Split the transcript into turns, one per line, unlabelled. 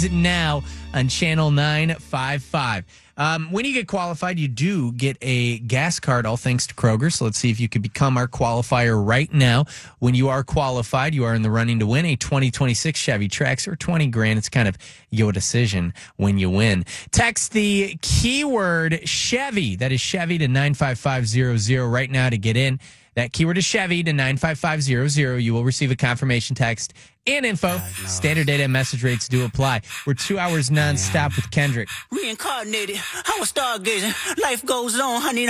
now on Channel 955. When you get qualified, you do get a gas card, all thanks to Kroger. So let's see if you could become our qualifier right now. When you are qualified, you are in the running to win a 2026 Chevy Trax or 20 grand. It's kind of your decision when you win. Text the keyword Chevy. That is Chevy to 95500 right now to get in. That keyword is Chevy to 95500. You will receive a confirmation text and info. Standard data and message rates do apply. We're 2 hours nonstop with Kendrick.
Reincarnated. I was stargazing. Life goes on, honey.